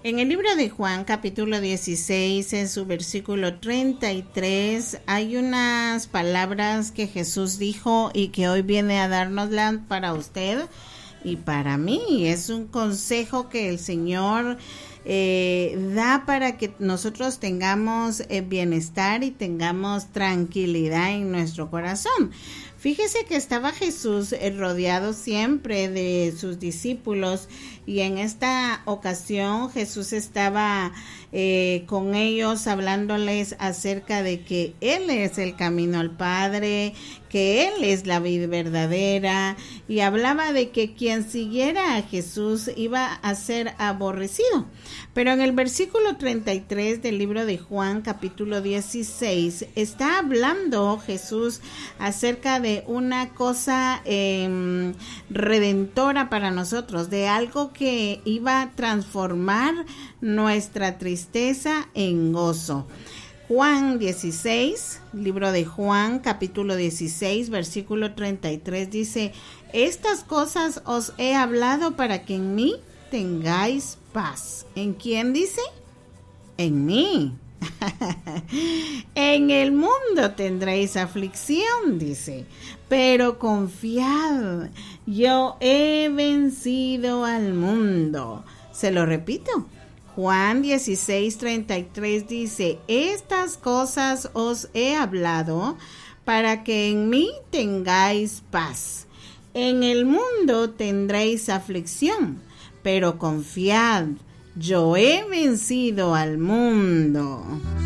En el libro de Juan, capítulo 16, en su versículo 33, hay unas palabras que Jesús dijo y que hoy viene a dárnoslas para usted y para mí. Es un consejo que el Señor da para que nosotros tengamos bienestar y tengamos tranquilidad en nuestro corazón. Fíjese que estaba Jesús rodeado siempre de sus discípulos y en esta ocasión Jesús estaba con ellos hablándoles acerca de que Él es el camino al Padre, que Él es la vida verdadera, y hablaba de que quien siguiera a Jesús iba a ser aborrecido. Pero en el versículo 33 del libro de Juan, capítulo 16, está hablando Jesús acerca de una cosa redentora para nosotros, de algo que iba a transformar nuestra tristeza en gozo. Juan 16, libro de Juan, capítulo 16, versículo 33 dice: estas cosas os he hablado para que en mí tengáis paz. ¿En quién dice? En mí. En el mundo tendréis aflicción, dice, pero confiad, yo he vencido al mundo. Se lo repito. Juan 16:33 dice: estas cosas os he hablado para que en mí tengáis paz. En el mundo tendréis aflicción, pero confiad, yo he vencido al mundo.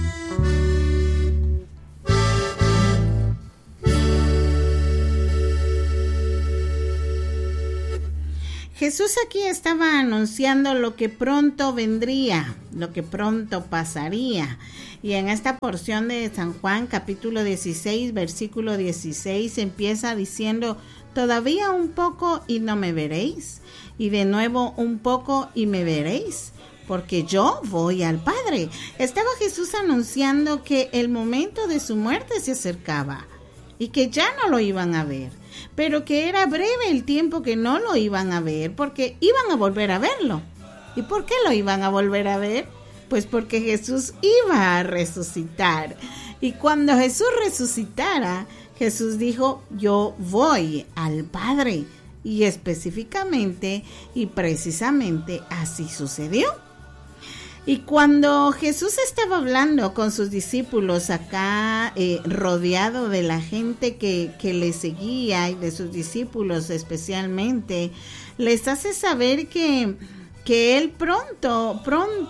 Jesús aquí estaba anunciando lo que pronto vendría, lo que pronto pasaría. Y en esta porción de San Juan, capítulo 16, versículo 16, empieza diciendo: todavía un poco y no me veréis, y de nuevo un poco y me veréis, porque yo voy al Padre. Estaba Jesús anunciando que el momento de su muerte se acercaba y que ya no lo iban a ver, pero que era breve el tiempo que no lo iban a ver, porque iban a volver a verlo. ¿Y por qué lo iban a volver a ver? Pues porque Jesús iba a resucitar. Y cuando Jesús resucitara, Jesús dijo: yo voy al Padre. Y específicamente y precisamente así sucedió. Y cuando Jesús estaba hablando con sus discípulos acá, rodeado de la gente que le seguía y de sus discípulos especialmente, les hace saber que Él pronto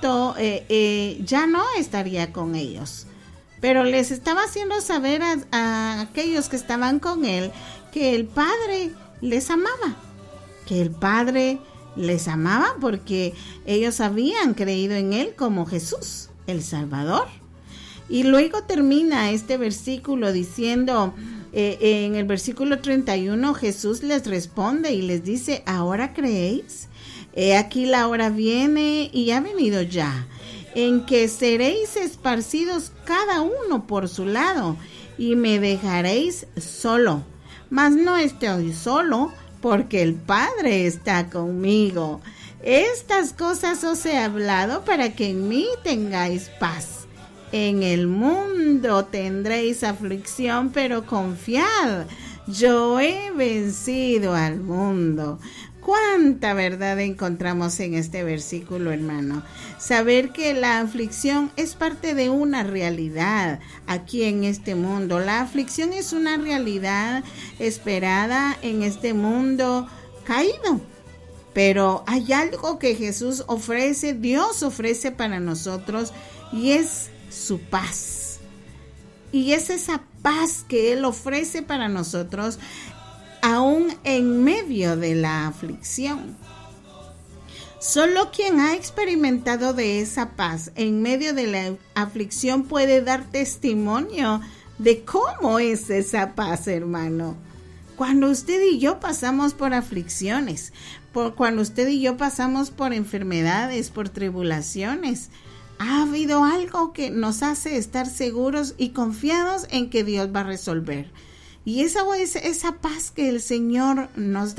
ya no estaría con ellos. Pero les estaba haciendo saber a aquellos que estaban con Él que el Padre les amaba, que el Padre les amaba porque ellos habían creído en Él como Jesús, el Salvador. Y luego termina este versículo diciendo, en el versículo 31, Jesús les responde y les dice: ¿ahora creéis? He aquí la hora viene y ha venido ya, en que seréis esparcidos cada uno por su lado y me dejaréis solo. Mas no estoy solo, porque el Padre está conmigo. Estas cosas os he hablado para que en mí tengáis paz. En el mundo tendréis aflicción, pero confiad, yo he vencido al mundo. ¿Cuánta verdad encontramos en este versículo, hermano? Saber que la aflicción es parte de una realidad aquí en este mundo. La aflicción es una realidad esperada en este mundo caído. Pero hay algo que Jesús ofrece, Dios ofrece para nosotros, y es su paz. Y es esa paz que Él ofrece para nosotros aún en medio de la aflicción. Solo quien ha experimentado de esa paz en medio de la aflicción puede dar testimonio de cómo es esa paz, hermano. Cuando usted y yo pasamos por aflicciones, cuando usted y yo pasamos por enfermedades, por tribulaciones, ha habido algo que nos hace estar seguros y confiados en que Dios va a resolver. Y esa es esa paz que el Señor nos da.